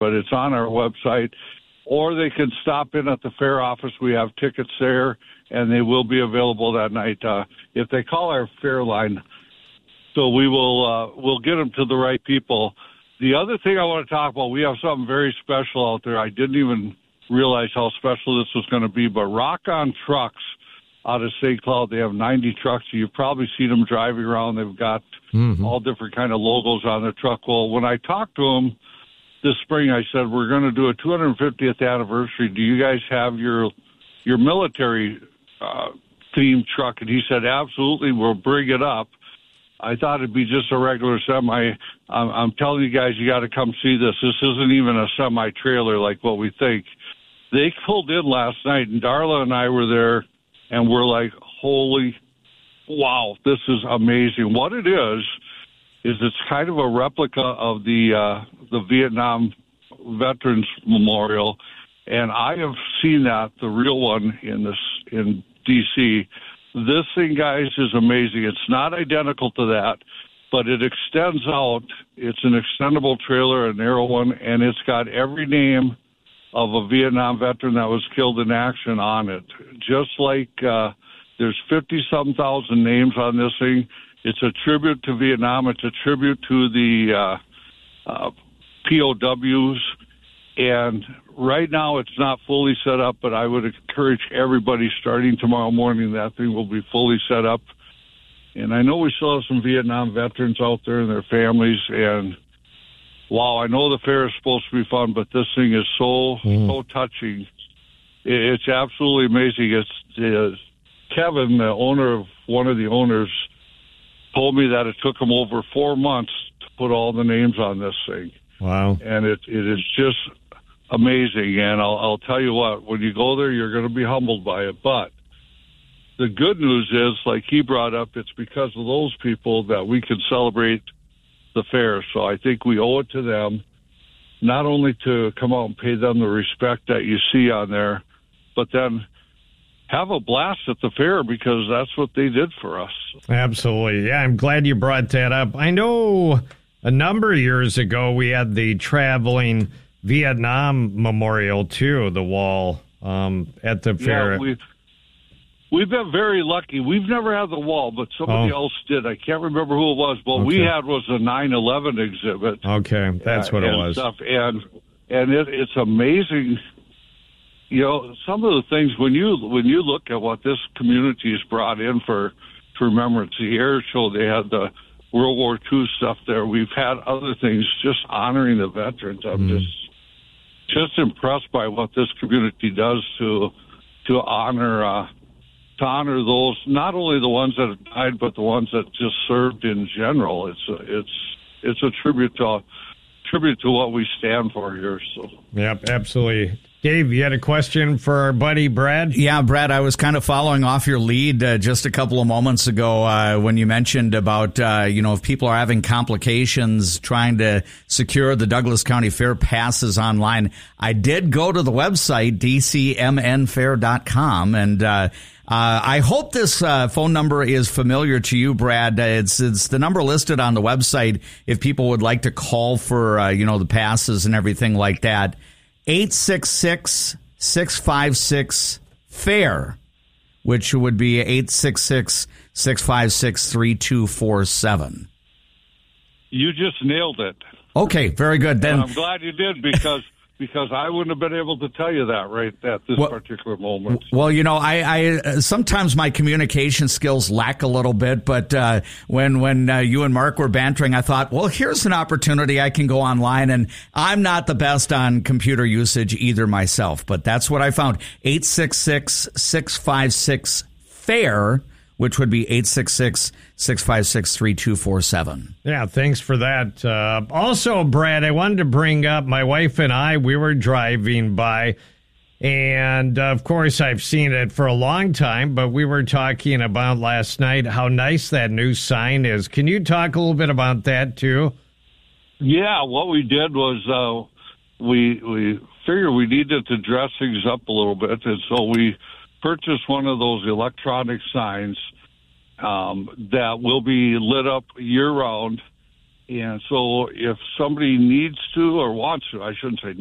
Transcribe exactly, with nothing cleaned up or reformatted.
but it's on our website. Or they can stop in at the fair office. We have tickets there, and they will be available that night. Uh, if they call our fair line, so we will uh, we'll get them to the right people. The other thing I want to talk about, we have something very special out there. I didn't even realize how special this was going to be, but Rock On Trucks out of Saint Cloud, they have ninety trucks. You've probably seen them driving around. They've got mm-hmm. all different kind of logos on their truck. Well, when I talked to them this spring, I said, we're going to do a two hundred fiftieth anniversary. Do you guys have your your military uh, themed truck? And he said, absolutely, we'll bring it up. I thought it'd be just a regular semi. I'm, I'm telling you guys, you got to come see this. This isn't even a semi-trailer like what we think. They pulled in last night, and Darla and I were there, and we're like, holy, wow, this is amazing. What it is, is it's kind of a replica of the uh, the Vietnam Veterans Memorial, and I have seen that, the real one in this in D C. This thing, guys, is amazing. It's not identical to that, but it extends out. It's an extendable trailer, a narrow one, and it's got every name of a Vietnam veteran that was killed in action on it. Just like uh, there's fifty-some thousand names on this thing. It's a tribute to Vietnam. It's a tribute to the uh, uh, P O Ws. And right now it's not fully set up, but I would encourage everybody starting tomorrow morning, that thing will be fully set up. And I know we still have some Vietnam veterans out there and their families. And, wow, I know the fair is supposed to be fun, but this thing is so, mm. so touching. It's absolutely amazing. It's uh, Kevin, the owner of one of the owners, told me that it took him over four months to put all the names on this thing. Wow. And it it is just amazing. And I'll, I'll tell you what, when you go there, you're going to be humbled by it. But the good news is, like he brought up, it's because of those people that we can celebrate the fair. So I think we owe it to them, not only to come out and pay them the respect that you see on there, but then have a blast at the fair, because that's what they did for us. Absolutely. Yeah, I'm glad you brought that up. I know a number of years ago we had the traveling Vietnam Memorial, too, the wall um, at the fair. Yeah, we've, we've been very lucky. We've never had the wall, but somebody oh. else did. I can't remember who it was. What okay. we had was a nine eleven exhibit. Okay, that's what uh, it was. Stuff. And, and it, it's amazing. You know, some of the things, when you when you look at what this community has brought in for, for remembrance, the air show, they had the World War Two stuff there. We've had other things just honoring the veterans. I'm mm. just just impressed by what this community does to to honor uh, to honor those, not only the ones that have died, but the ones that just served in general. It's a, it's it's a tribute to tribute to what we stand for here. So. Yep, absolutely. Dave, you had a question for our buddy Brad? Yeah, Brad, I was kind of following off your lead uh, just a couple of moments ago uh, when you mentioned about, uh, you know, if people are having complications trying to secure the Douglas County Fair passes online. I did go to the website, d c m n fair dot com, and uh, uh, I hope this uh, phone number is familiar to you, Brad. Uh, it's it's the number listed on the website if people would like to call for, uh, you know, the passes and everything like that. eight six six, six five six, FAIR, which would be eight six six, six five six, three two four seven. You just nailed it. Okay, very good. Then and I'm glad you did, because because I wouldn't have been able to tell you that right at this well, particular moment. Well, you know, I, I uh, sometimes my communication skills lack a little bit, but uh, when when uh, you and Mark were bantering, I thought, well, here's an opportunity I can go online, and I'm not the best on computer usage either myself, but that's what I found. eight six six, six five six, FAIR, which would be eight six six, six five six, three two four seven. Yeah, thanks for that. Uh, also, Brad, I wanted to bring up, my wife and I, we were driving by, and uh, of course I've seen it for a long time, but we were talking about last night how nice that new sign is. Can you talk a little bit about that, too? Yeah, what we did was uh, we, we figured we needed to dress things up a little bit, and so we purchased one of those electronic signs um, that will be lit up year-round, And so if somebody needs to or wants to, I shouldn't say